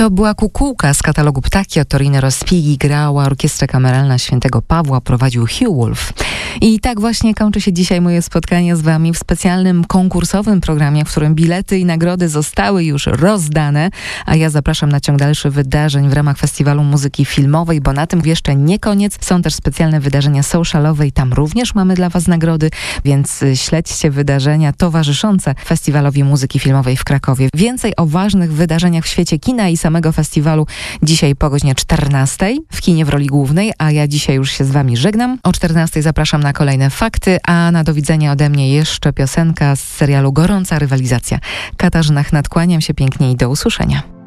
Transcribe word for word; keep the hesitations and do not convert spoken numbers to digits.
To była Kukułka z katalogu Ptaki od Torino Respighi, grała Orkiestra Kameralna Świętego Pawła, prowadził Hugh Wolf. I tak właśnie kończy się dzisiaj moje spotkanie z Wami w specjalnym konkursowym programie, w którym bilety i nagrody zostały już rozdane, a ja zapraszam na ciąg dalszy wydarzeń w ramach Festiwalu Muzyki Filmowej, bo na tym jeszcze nie koniec. Są też specjalne wydarzenia socialowe i tam również mamy dla Was nagrody, więc śledźcie wydarzenia towarzyszące Festiwalowi Muzyki Filmowej w Krakowie. Więcej o ważnych wydarzeniach w świecie kina i samego festiwalu dzisiaj po godzinie czternastej w kinie w roli głównej, a ja dzisiaj już się z Wami żegnam. O czternastej zapraszam na kolejne fakty, a na do widzenia ode mnie jeszcze piosenka z serialu Gorąca rywalizacja. Katarzyna Chnat, kłaniam się pięknie i do usłyszenia.